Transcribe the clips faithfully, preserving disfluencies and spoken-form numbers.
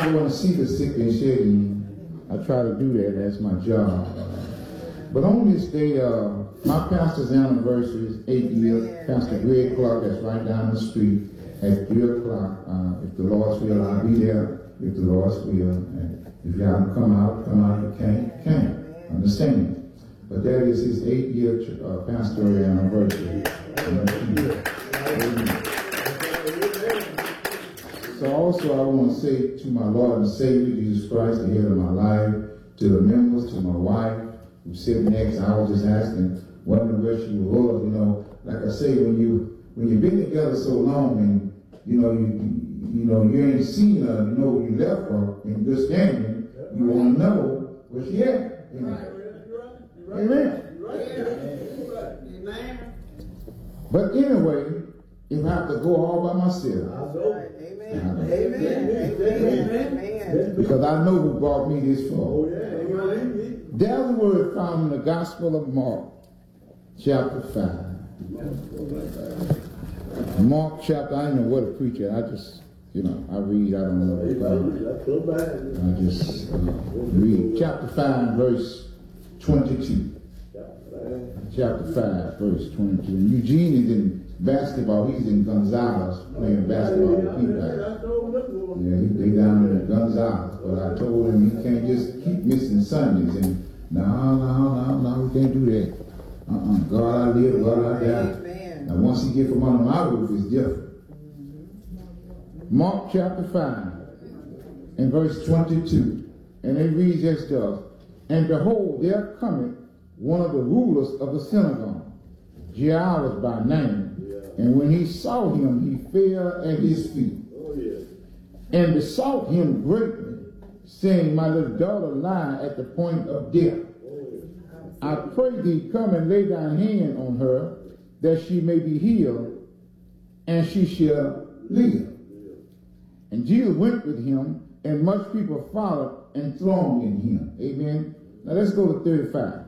I go and see the sick and shed. I try to do that. That's my job. But on this day, uh, my pastor's anniversary is eight years. Pastor Greg Clark, that's right down the street at three o'clock. Uh, if the Lord's will, I'll be there. If the Lord's will. And if y'all can come out, come out. If you can't, you can't. Understand? But that is his eight-year uh, pastoral anniversary. Amen. So also I want to say to my Lord and Savior, Jesus Christ, the head of my life, to the members, to my wife, who's sitting next, I was just asking, wondering where she was, you know. Like I say, when you when you've been together so long and you know you you, you know you ain't seen her, you know you left her in good standing, you want to know where she at. You know? Amen. Amen. But anyway, if I have to go all by myself, Amen. Amen. Amen. Because I know who brought me this far. There's a word found in the Gospel of Mark, chapter five. Mark chapter, I don't know what to preach at. I just, you know, I read, I don't know what to I just uh, read. Chapter five, verse twenty-two. Chapter five, verse twenty-two. And Eugene is in basketball. He's in Gonzales playing basketball with people. Yeah, he, they down in Gonzales. But I told him he can't just keep missing Sundays. And no, no, no, no, we can't do that. Uh-uh. God I live, God I die. Now once he get from under my roof, it's different. Mark chapter five and verse twenty-two. And it reads as does. And behold, there cometh one of the rulers of the synagogue, Jairus by name. And when he saw him, he fell at his feet. Oh, yeah. And besought him greatly, saying, my little daughter lie at the point of death. Oh, yeah. I pray thee, come and lay thy hand on her, that she may be healed, and she shall live. Yeah. And Jesus went with him, and much people followed and thronged in him. Amen. Now let's go to thirty-five.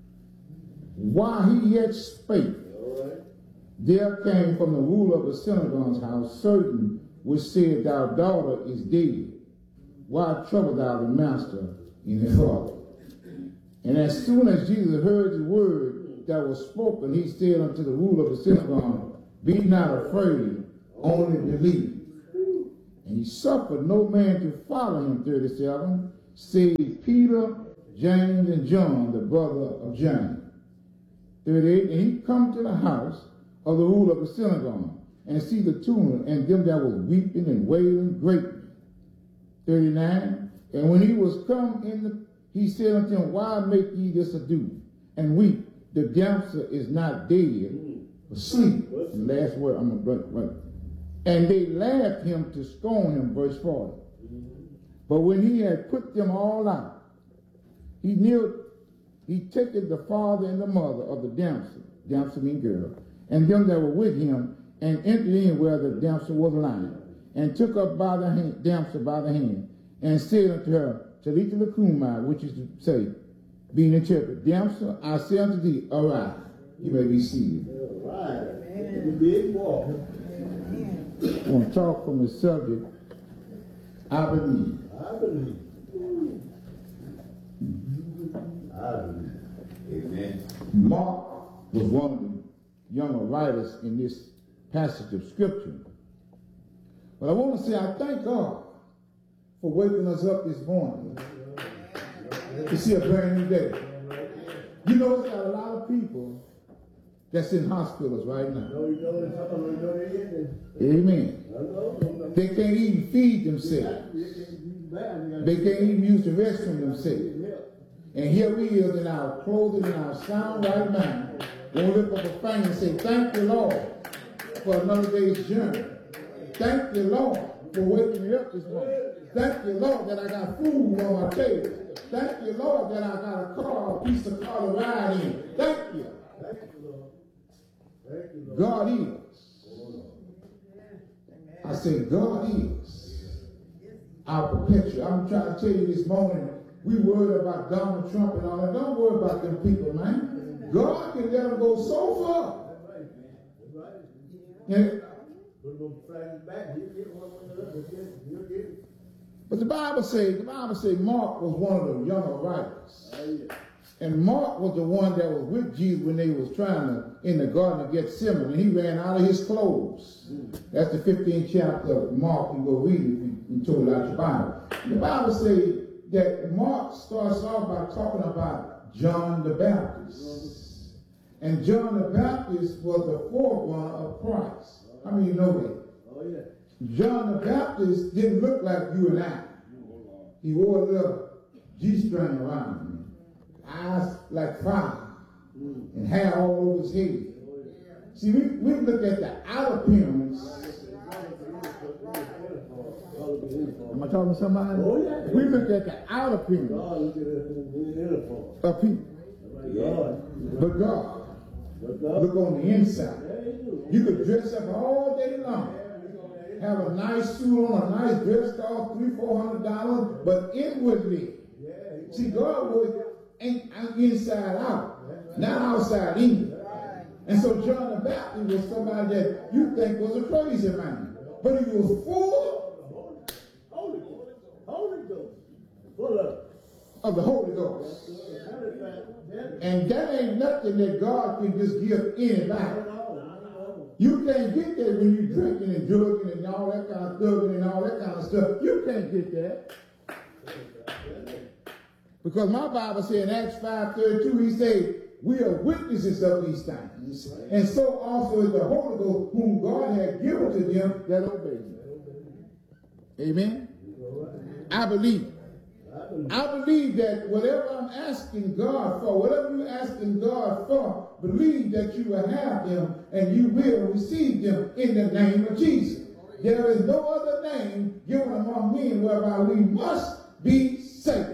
While he yet spake, there came from the ruler of the synagogue's house certain which said, thy daughter is dead. Why trouble thou the master in his heart? And as soon as Jesus heard the word that was spoken, he said unto the ruler of the synagogue, be not afraid, only believe. And he suffered no man to follow him, thirty-seven, save Peter, James, and John, the brother of James. thirty-eight, and he come to the house of the ruler of the synagogue, and see the tomb, and them that was weeping and wailing greatly. thirty-nine, and when he was come in, the, he said unto them, why make ye this ado, and weep? The damsel is not dead, but sleep. The last word, I'm going to write. And they laughed him to scorn him, verse forty. But when he had put them all out, he kneeled, he taketh the father and the mother of the damsel, damsel mean girl, and them that were with him, and entered in where the damsel was lying, and took up by the hand, damsel by the hand, and said unto her, Talitha Lakumai, which is to say, being interpreted, damsel, I say unto thee, arise. You may be seated. All right. Big walk. I want to talk from the subject, I believe. I believe. I believe. Amen. Mark was one of the younger writers in this passage of scripture. But I want to say I thank God for waking us up this morning to see a brand new day. You know, there's a lot of people that's in hospitals right now. Amen. They can't even feed themselves. They can't even use the restroom themselves. And here we is in our clothing and our sound right now. We'll lift up a finger and say, thank you, Lord, for another day's journey. Thank you, Lord, for waking me up this morning. Thank you, Lord, that I got food on my table. Thank you, Lord, that I got a car, a piece of car to ride in. Thank you. Thank you, Lord. Thank you, Lord. God is. I say, God is our perpetual. I'm trying to tell you this morning, we worried about Donald Trump and all that. Don't worry about them people, man. God can let them go so far. That's right, man. That's right. Yeah. Put them back. He'll get one of them. He'll get it. But the Bible says, the Bible says Mark was one of the younger writers. And Mark was the one that was with Jesus when they was trying to, in the Garden of Gethsemane, and he ran out of his clothes. That's the fifteenth chapter of Mark. You go read it if you, you told out your Bible. The Bible says that Mark starts off by talking about John the Baptist. And John the Baptist was the forerunner of Christ. How many know that? Oh, yeah. John the Baptist didn't look like you and I. He wore a little G-string around him. Eyes like fire, and hair all over his head. See, we, we look at the outer appearance. Am I talking to somebody? Oh, yeah. We look at the outer appearance of people. But God, look on the inside. You could dress up all day long, have a nice suit on, a nice dress, cost three, four hundred dollars, but inwardly, see, God would. Ain't inside out, not outside in. And so John the Baptist was somebody that you think was a crazy man, but he was full Holy Ghost, Holy Ghost, full of of the Holy Ghost. And that ain't nothing that God can just give anybody. You can't get that when you're drinking and drugging and all that kind of thugging and all that kind of stuff. You can't get that. Because my Bible says in Acts five thirty-two, he said, we are witnesses of these things. And so also is the Holy Ghost, whom God had given to them that obey him. Amen? I believe. I believe that whatever I'm asking God for, whatever you're asking God for, believe that you will have them and you will receive them in the name of Jesus. There is no other name given among men whereby we must be saved.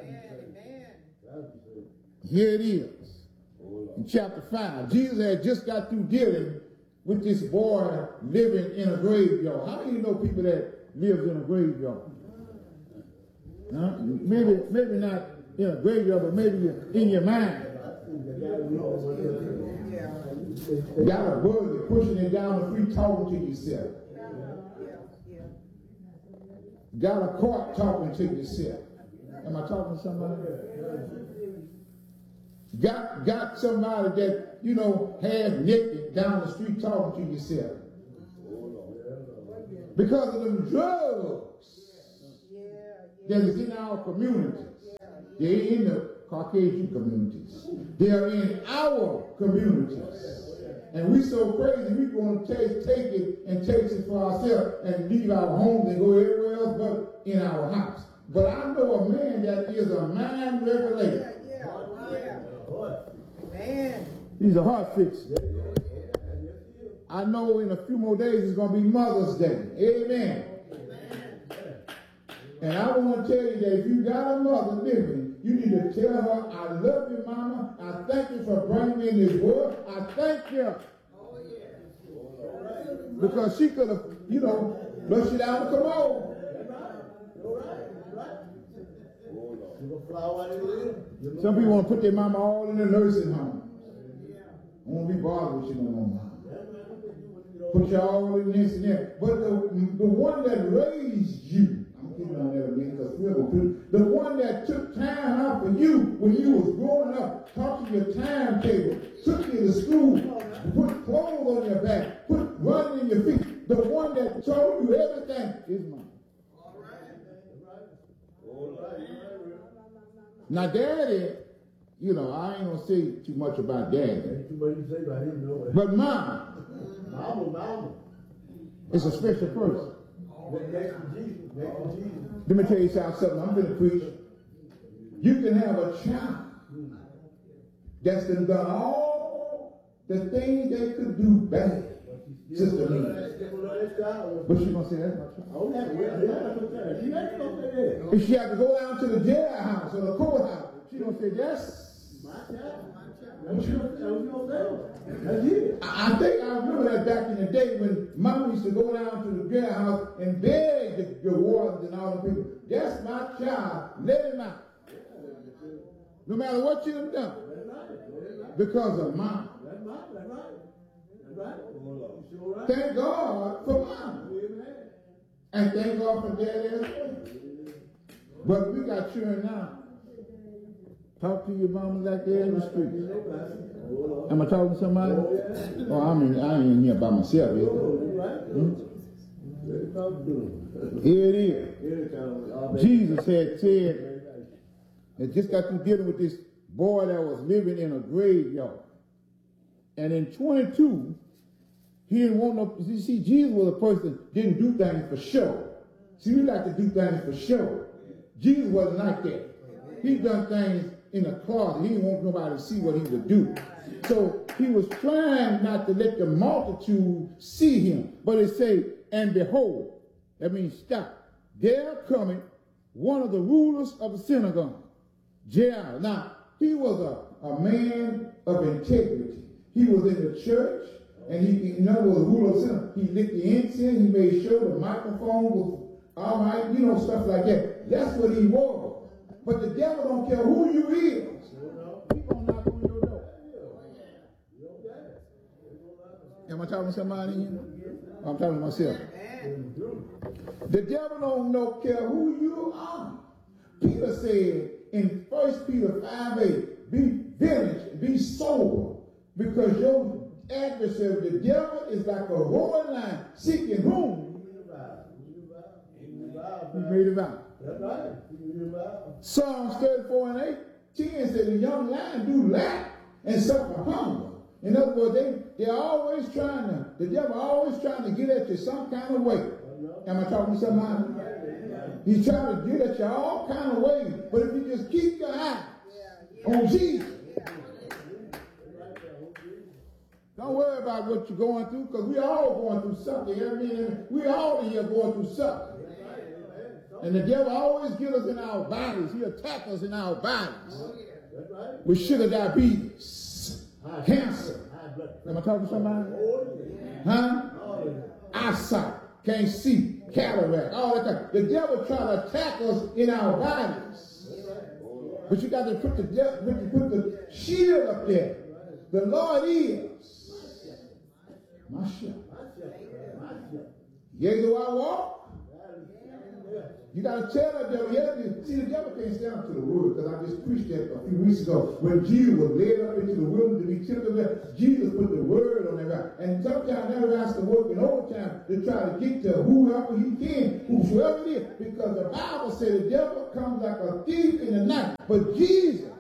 Here it is, in chapter five. Jesus had just got through dealing with this boy living in a graveyard. How do you know people that live in a graveyard? Huh? Maybe, maybe not in a graveyard, but maybe in your mind. Got a bug, you're pushing it down the street, talking to yourself. Got a cart talking to yourself. Am I talking to somebody? Got, got somebody that, you know, half naked down the street talking to yourself. Because of them drugs that is in our communities. They're in the Caucasian communities. They're in our communities. And we so crazy, we want to take, take it and taste it for ourselves and leave our homes and go everywhere else but in our house. But I know a man that is a mind regulator. Man. He's a heart fixer. I know in a few more days it's going to be Mother's Day. Amen. And I want to tell you that if you got a mother living, you need to tell her, I love you, Mama. I thank you for bringing me in this world. I thank you. Because she could have, you know, flushed you down the commode. Some people want to put their mama all in the nursing home. I won't be bothered with you no more, Mama. Put you all in this and that. But the, the one that raised you, I'm getting on that a minute because we're going to, the one that took time out for you when you was growing up, taught you your timetable, took you to school, put clothes on your back, put running in your feet. The one that told you everything is Mama. All right. All right. Now, Daddy, you know, I ain't gonna say too much about Daddy. Ain't too much to say about him, no. But Mama, Mama, Mama, it's a special person. Next to Jesus, next to Jesus. Let me tell you something. I'm gonna preach. You can have a child that's done all the things they could do bad. Sister Lee. But she's gonna say that's my child. If she had to go down to the jailhouse or the courthouse, she's gonna say that's my child. What you gonna say? I think I remember that back in the day when Mama used to go down to the jailhouse and beg the, the wardens and all the people. That's my child. Let him out. No matter what you have done, because of Mama. Thank God for Mama. And thank God for Daddy as well. But we got children now. Talk to your mama like they're in the streets. Am I talking to somebody? Oh, I mean, I ain't here by myself. Is hmm? Here it is. Jesus had said, it just got through dealing with this boy that was living in a graveyard. And in twenty-two, he didn't want no, you see, Jesus was a person that didn't do things for show. See, we like to do things for show. Jesus wasn't like that. He done things in a closet. He didn't want nobody to see what he would do. So he was trying not to let the multitude see him. But it say, and behold, that means stop. There coming one of the rulers of the synagogue, Jairus. Now, he was a, a man of integrity. He was in the church, and he, in other words, the ruler of the synagogue. He lit the incense. He made sure the microphone was all right, you know, stuff like that. That's what he was. But the devil don't care who you is. He gonna knock on your door. Am I talking to somebody here? I'm talking to myself. The devil don't know care who you are. Peter said in First Peter five eight, be vigilant, be sober, because your adversary, the devil, is like a roaring lion, seeking whom he made it out. That's right. Psalms thirty-four and eighteen said the young lion do lack and suffer hunger. In other words, they, they're always trying to, the devil always trying to get at you some kind of way. Am I talking to somebody? He's trying to get at you all kind of ways. But if you just keep your eyes on Jesus, don't worry about what you're going through, because we all going through something. I mean, we all in here going through something. And the devil always get us in our bodies. He attack us in our bodies with sugar diabetes, cancer. Am I talking to somebody? Huh? Eyesight, can't see, cataract, all that kind. The devil try to attack us in our bodies. But you got to put the devil, put the shield up there. The Lord is my shepherd. Yea, though I walk. You got to tell the devil, yeah, see, the devil can't stand up to the word, because I just preached that a few weeks ago. When Jesus was led up into the wilderness to be tempted, Jesus put the word on that guy. And sometimes that has to work in overtime to try to get to whoever he can, whoever it is, because the Bible said the devil comes like a thief in the night. But Jesus,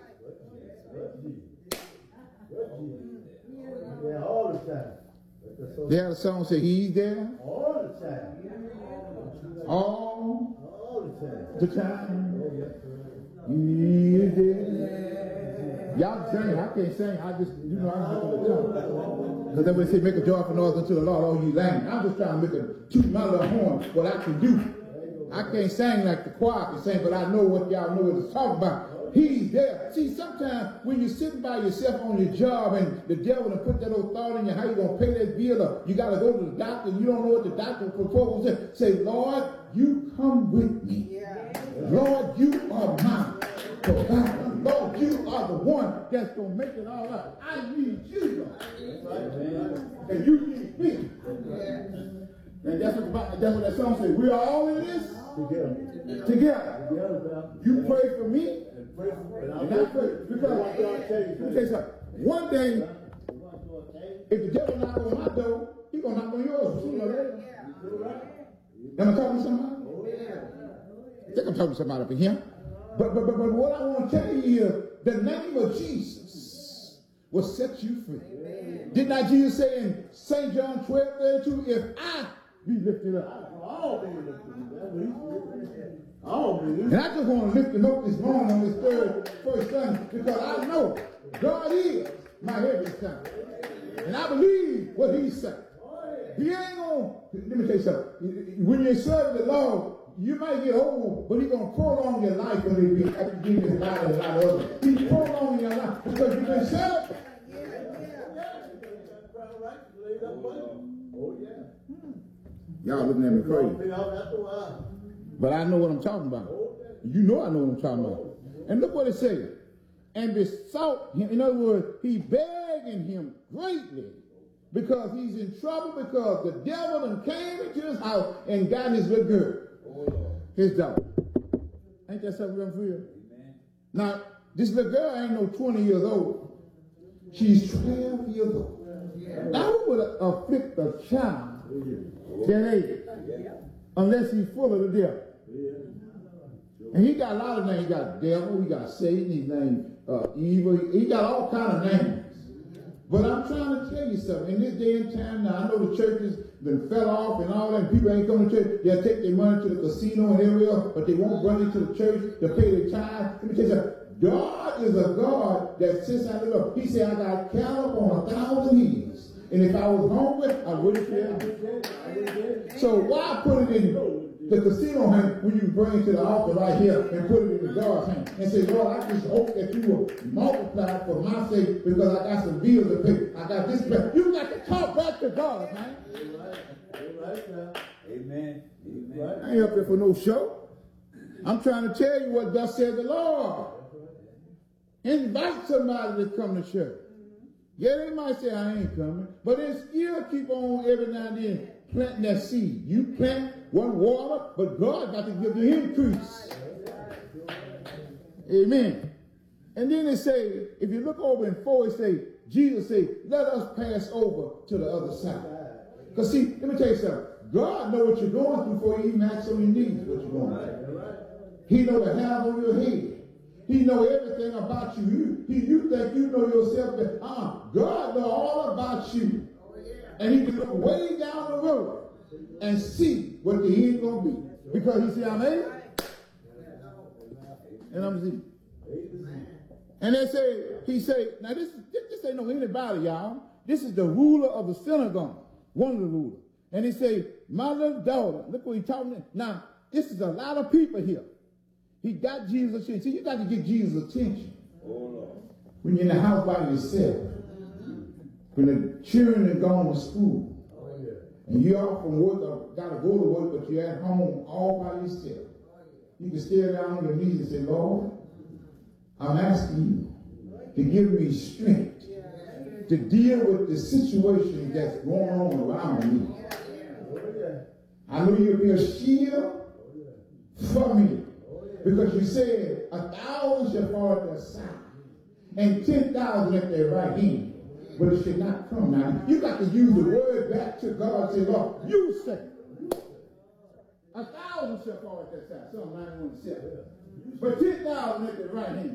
yeah, all the time. They had a song say he's there all the time. All the time. He is there. Y'all sing. I can't sing. I just, you know, I'm just going to tongue. Because then when they say make a joyful noise unto the Lord, all you lame. I'm just trying to make a toot my little horn, what I can do. I can't sing like the choir can sing, but I know what y'all know what it's talking about. He's there. See, sometimes when you're sitting by yourself on your job and the devil will put that old thought in you, how you going to pay that bill, or you got to go to the doctor and you don't know what the doctor proposal says. Say, Lord, you come with me. Yeah. Lord, you are my provider. Lord, you are the one that's going to make it all right. I need you, Lord. Right. And you need me. Yeah. And that's what, the, that's what that song says. We are all in this together. Together. together. You pray for me. And I pray. Because, let me tell you something. One day, if the devil knock on my door, he's going to knock on yours sooner or later. Am I talking to somebody? I think I'm talking to somebody up in here. But, but, but, but what I want to tell you is the name of Jesus will set you free. Amen. Did not Jesus say in Saint John twelve thirty-two, if I be lifted up? I'll be lifted up. And I just want to lift the note this morning on this third first Sunday, because I know God is my every time. And I believe what he said. He ain't gonna, let me tell you something. When you're serving the Lord, you might get old, but he's gonna prolong your life when he be after you give his life and a lot of others. He's prolonging your life because you've been served. Y'all looking at me crazy. But I know what I'm talking about. You know I know what I'm talking about. And look what it says. And besought him, in other words, he begging him greatly, because he's in trouble, because the devil done came into his house and got his little girl, his daughter. Ain't that something real for real? Amen. Now, this little girl ain't no twenty years old. She's twelve years old. Yeah. Now, who would afflict a child that age? Unless he's full of the devil. Yeah. And he got a lot of names. He got devil, he got Satan, he's named uh, evil. He, he got all kind of names. But I'm trying to tell you something. In this day and time now, I know the churches then fell off and all that. And people ain't coming to church. They'll take their money to the casino and everywhere else, but they won't bring it to the church to pay their tithe. Let me tell you something. God is a God that sits out there. He said, I got cattle on a thousand hills. And if I was hungry, I would have fed. So why put it in the casino hand when you bring it to the altar right here and put it in the God's hand and say, Lord, I just hope that you will multiply for my sake because I got some bills to pay. I got this. You got to talk back to God, man. Amen. Amen. I ain't up there for no show. I'm trying to tell you what thus said the Lord. Invite somebody to come to church. Yeah, they might say, I ain't coming. But they still keep on every now and then planting that seed. You plant one water, but God got to give the increase. Amen. And then they say, if you look over in four, it say, Jesus say, let us pass over to the other side. Because see, let me tell you something. God knows what you're going through before you even ask on your knees what you're going through. He knows the hair on your head. He knows everything about you. You, he, you think you know yourself, but uh, God knows all about you. And he can look way down the road and see what the end going to be. Because he said, I'm A. And I'm Z. And they say, he say, now this, this, this ain't no anybody, y'all. This is the ruler of the synagogue. One of the rulers. And he say, my little daughter, look what he's talking about. Now, this is a lot of people here. He got Jesus' attention. See, you got to get Jesus' attention. Oh, when you're in the house by yourself. When the children are gone to school. Oh, yeah. And you're off from work or got to go to work, but you're at home all by yourself. You can stare down on your knees and say, Lord, I'm asking you to give me strength to deal with the situation that's going on around me. I know you'll be a shield for me. Because you said a thousand shall fall at their side and ten thousand at their right hand, but it should not come. Now, you got to use the word back to God and say, Lord, you say a thousand shall fall at their side. Psalm ninety-one seven. But ten thousand at their right hand.